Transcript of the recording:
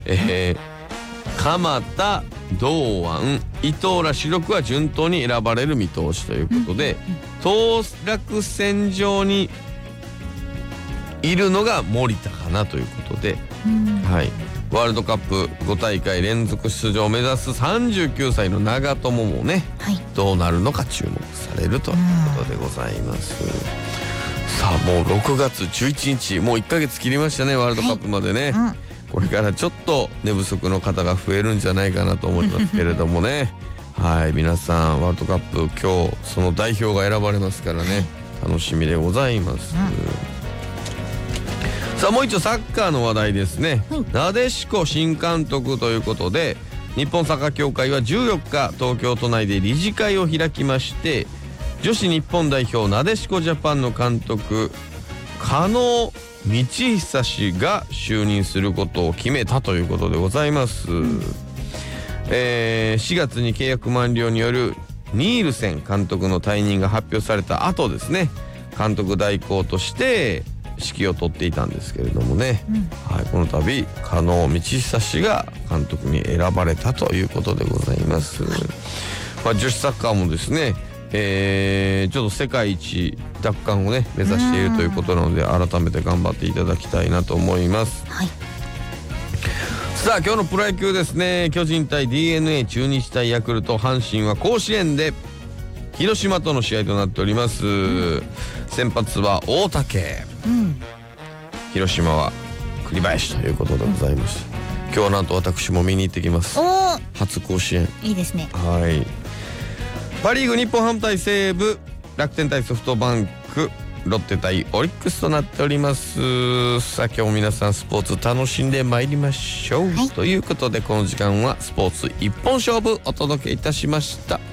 鎌田、堂安、伊藤ら主力は順当に選ばれる見通しということで、当落線上にいるのが森田かなということで、はい、ワールドカップ5大会連続出場を目指す39歳の長友もね、はい、どうなるのか注目されるということでございます。さあもう6月11日もう1ヶ月切りましたね、ワールドカップまでね、はい、これからちょっと寝不足の方が増えるんじゃないかなと思いますけれどもねはい、皆さんワールドカップ今日その代表が選ばれますからね、楽しみでございます。さあもう一度サッカーの話題ですね、なでしこ新監督ということで、日本サッカー協会は14日東京都内で理事会を開きまして、女子日本代表なでしこジャパンの監督加納道久氏が就任することを決めたということでございます。4月に契約満了によるニールセン監督の退任が発表された後ですね、監督代行として指揮を取っていたんですけれどもね、はい、この度加納道久氏が監督に選ばれたということでございます。女子サッカーもですね、ちょっと世界一奪還をね目指しているということなので、改めて頑張っていただきたいなと思います。はい、さあ今日のプロ野球ですね、巨人対 DNA、 中日対ヤクルト、阪神は甲子園で広島との試合となっております。先発は大竹、広島は栗林ということでございます。今日はなんと私も見に行ってきます。初甲子園、 いいですね。 はい。パリーグ日本ハム対西武、楽天対ソフトバンク、ロッテ対オリックスとなっております。さあ今日も皆さんスポーツ楽しんでまいりましょう、ということでこの時間はスポーツ一本勝負お届けいたしました。